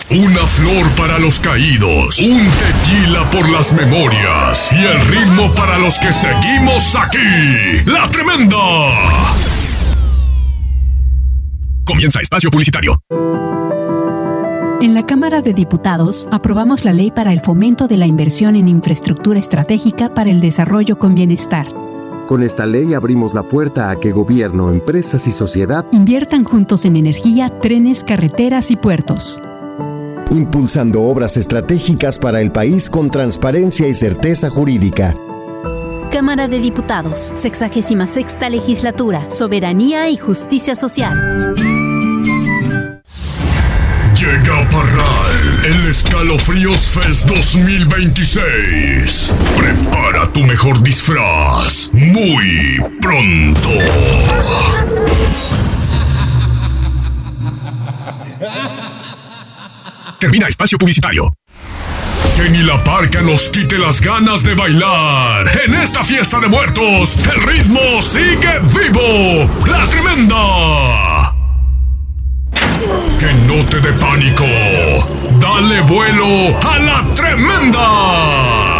Una flor para los caídos, un tequila por las memorias y el ritmo para los que seguimos aquí. ¡La Tremenda! Comienza espacio publicitario. En la Cámara de Diputados aprobamos la ley para el fomento de la inversión en infraestructura estratégica para el desarrollo con bienestar. Con esta ley abrimos la puerta a que gobierno, empresas y sociedad inviertan juntos en energía, trenes, carreteras y puertos. Impulsando obras estratégicas para el país con transparencia y certeza jurídica. Cámara de Diputados, 66ª Legislatura, Soberanía y Justicia Social. Llega Parral, el Escalofríos Fest 2026. Prepara tu mejor disfraz muy pronto. Termina espacio publicitario. Que ni la parca nos quite las ganas de bailar. En esta fiesta de muertos, el ritmo sigue vivo. ¡La Tremenda! Que no te dé pánico. Dale vuelo a La Tremenda.